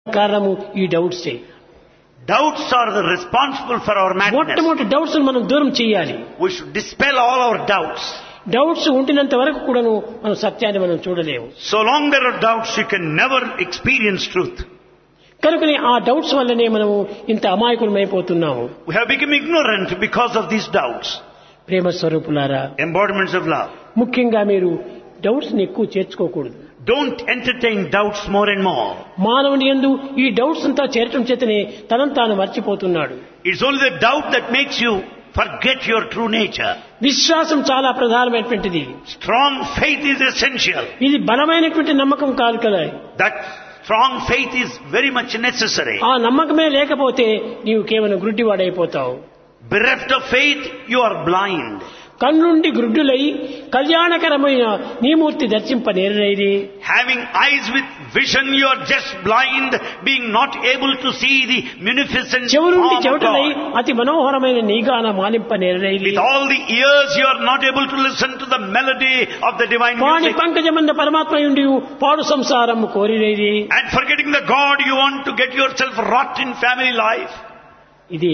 కారణము ఈ డౌట్సే. Doubts are the responsible for our madness. మొట్టమొదటి డౌట్స్ మనం దూరం చేయాలి. We should dispel all our doubts. Doubts ఉండినంత వరకు కూడాను మనం సత్యాన్ని మనం చూడలేము. So long there are doubts, you can never experience truth. కనుకనే ఆ డౌట్స్ వల్లనే మనము ఇంత అమాయకులమైపోతున్నాము. We have become ignorant because of these doubts. ప్రేమ స్వరూపులారా, Embodiments of love. ముఖ్యంగా మీరు డౌట్స్ ని ఎక్కువ చేర్చుకోకూడదు. Don't entertain doubts more and more. మానవుని యందు ఈ డౌట్స్ అంతా చేరటం చేతనే తనను తాను మర్చిపోతున్నాడు. It's only the doubt that makes you forget your true nature. విశ్వాసం చాలా ప్రధానమైనటువంటిది. Strong faith is essential. ఇది బలమైనటువంటి నమ్మకం కాదు కదా. That strong faith is very much necessary. ఆ నమ్మకమే లేకపోతే నీవు కేవలం గుడ్డివాడైపోతావు. Bereft of faith, you are blind. కన్నుండి గ్రుడ్డులై కళ్యాణకరమైన నీ మూర్తి దర్శింపనేరనేది. Having eyes with vision, you are just blind, being not able to see the munificent చెవులుండి form of చెవటలై God. అతి మనోహరమైన నీగాన మాలింపనేరనేది. With all the ears, you are not able to listen to the melody of the divine Vani music. పంకజమంద పరమాత్మయుండి పాడు సంసారం కోరినేది. And forgetting the God, you want to get yourself rot in family life. ఇది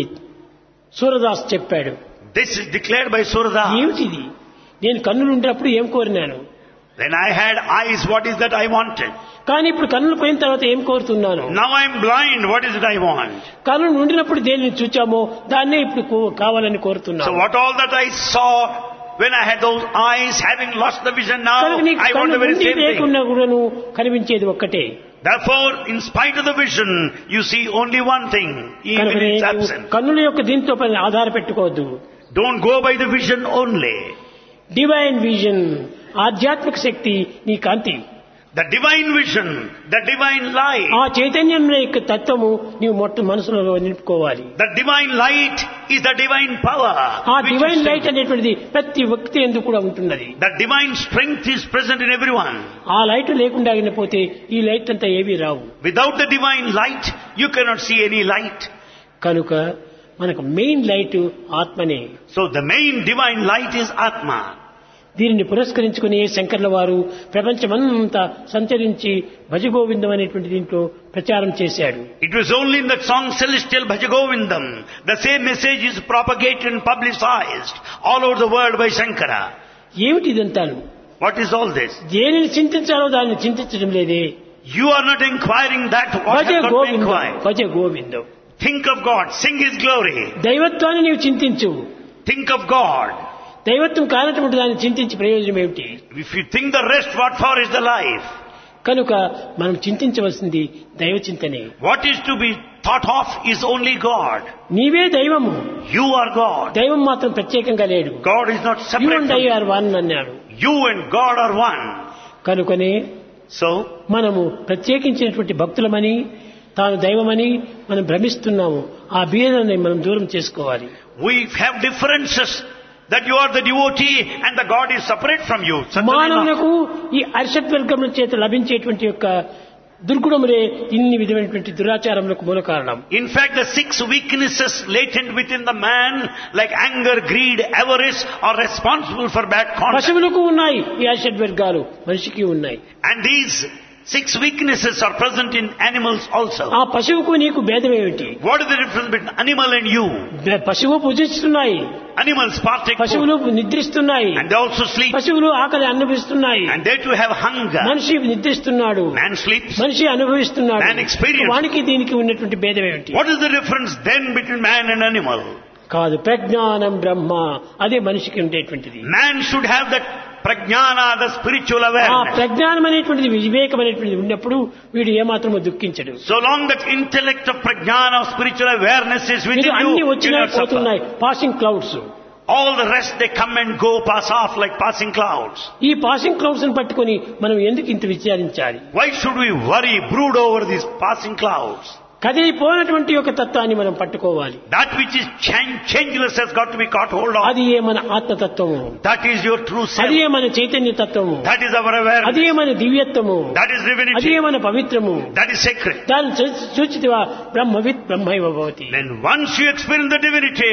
సూరదాస్ చెప్పాడు. This is declared by Surada. ఏమిటిది? నేను కన్నులు ఉండేటప్పుడు ఏం కోరినాను, When I had eyes, what is that I wanted? కానీ ఇప్పుడు కన్నులు పోయిన తర్వాత ఏం కోరుతున్నాను? Now I am blind, what is it I want? కన్నులు ఉండినప్పుడు దేనిని చూచామో దాన్నే ఇప్పుడు కావాలని So కోరుతున్నాను. what all that I saw when I had those eyes, having lost the vision now, కనుక నీకు I want కన్ను the very ఉండి same thing. లేకున్నా కూడాను కనిపించేది ఒక్కటే. Therefore, in spite of the vision, you see only one thing, even కనుక in its నీవు absence. కన్నుల యొక్క దీంతో పని ఆధారపెట్టుకోవద్దు. Don't go by the vision only. Divine vision, ఆధ్యాత్మిక శక్తి నీ కాంతి. The divine vision, the divine light. ఆ చైతన్యం యొక్క తత్వము నీవు మనసులో నింపుకోవాలి. The divine light is the divine power. ఆ which డివైన్ is లైట్ అనేటువంటిది ప్రతి వ్యక్తి ఎందుకు కూడా ఉంటున్నది. the divine strength is present in everyone. ఆ లైట్ లేకుండా పోతే ఈ లైట్ అంతా ఏవీ రావు. Without the divine light, you cannot see any light. కనుక మనకు మెయిన్ లైట్ ఆత్మనే. So the main divine light is Atma. దీనిని పురస్కరించుకుని శంకర్ల వారు ప్రపంచమంతా సంచరించి భజగోవిందం అనేటువంటి దీంట్లో ప్రచారం చేశాడు. It was only in that song Celestial Bhajagovindam. The same message is propagated and publicized all over the world by Shankara. ఏమిటి ఇదంతాను? What is all this? దేనిని చింతించాలో దాన్ని చింతించడం లేదే. You are not inquiring that what Bhaja has got to Govindam, inquire. Bhaja Govindam. Think of God, sing His glory. దైవత్వాన్ని నీవు చింతించు. Think of God. దైవత్వం కానటువంటి దాన్ని చింతించి ప్రయోజనం ఏమిటి? If you think the rest, what for is the life? కనుక మనం చింతించవలసింది దైవ చింతనే. What is to be thought of is only God. నీవే దైవము. You are God. దైవం మాత్రం ప్రత్యేకంగా లేడు. God is not you separate and from I you. Are one అన్నాడు. You and God are one. కనుకనే So, మనము ప్రత్యేకించినటువంటి భక్తులమని తాను దైవమని మనం భ్రమిస్తున్నాము. ఆ భేదాన్ని మనం దూరం చేసుకోవాలి. we have differences that you are the devotee and the God is separate from you. Certainly not. మానవులకు ఈ అర్షద్వర్గముల చేత లభించేటువంటి యొక్క దుర్గుణములే ఇన్ని విధమైనటువంటి దురాచారములకు మూల కారణం. In fact, the 6 weaknesses latent within the man, like anger, greed, avarice, are responsible for bad conduct. పశువులకు ఉన్నాయి ఈ అర్షద్వర్గాలు, మనిషికి ఉన్నాయి. And these 6 weaknesses are present in animals also. ఆ పశువుకు నీకు భేదం ఏమిటి? What is the difference between animal and you? పశువు భుజిస్తున్నాయి, Animals partake పశువులు food, నిద్రిస్తున్నాయి, and they also sleep, పశువులు ఆకలి అనుభవిస్తున్నాయి, and they too have hunger. మనిషి నిద్రిస్తున్నాడు, Man sleeps. మనిషి అనుభవిస్తున్నాడు. Man experiences. వానికి దీనికి ఉన్నటువంటి భేదం ఏమిటి? What is the difference then between man and animal? కాదు, ప్రజ్ఞానం బ్రహ్మ, అదే మనిషికి ఉండేటువంటిది. Man should have that prajnana, the spiritual ఆ awareness. ప్రజ్ఞానం అనేటువంటిది వివేకం అనేటువంటిది ఉన్నప్పుడు వీడు ఏమాత్రము దుఃఖించడు. So long that intellect of prajnana, of spiritual awareness is ఇది within you, అన్ని you will వచ్చినాయి not suffer. పోతున్నాయి, passing clouds. All the rest they come and go, pass off like passing clouds. ఈ పాసింగ్ క్లౌడ్స్ ని పట్టుకొని మనం ఎందుకు ఇంత విచారించాలి? Why should we worry, brood over these passing clouds? కదిలిపోయినటువంటి యొక్క తత్వాన్ని మనం పట్టుకోవాలి. That which is changeless has got to be caught hold of. అది ఏ మన ఆత్మతత్వము, That is your true self. అది ఏ మన చైతన్య తత్వము, That is our awareness. అది ఏ మన దివ్యత్వము, That is అది divinity. ఏ మన పవిత్రము. That is sacred. దాన్ని సూచితివా బ్రహ్మవిత్ బ్రహ్మైవ భవతి. Then once you experience the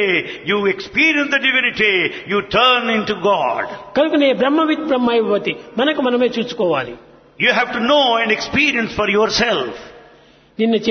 divinity, you turn into God. కనుకనే బ్రహ్మవిత్ బ్రహ్మైవ భవతి మనకు మనమే చూసుకోవాలి. You have to know and experience for yourself. నిన్న